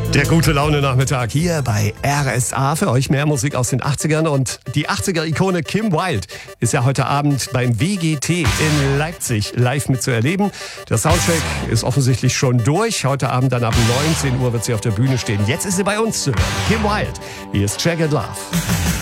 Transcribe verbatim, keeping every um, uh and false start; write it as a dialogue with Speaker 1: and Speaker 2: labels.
Speaker 1: Der gute Laune-Nachmittag hier bei R S A. Für euch mehr Musik aus den achtzigern. Und die achtziger-Ikone Kim Wilde ist ja heute Abend beim W G T in Leipzig live mitzuerleben. Der Soundcheck ist offensichtlich schon durch. Heute Abend dann ab neunzehn Uhr wird sie auf der Bühne stehen. Jetzt ist sie bei uns zu hören. Kim Wilde, hier ist Jagged Love.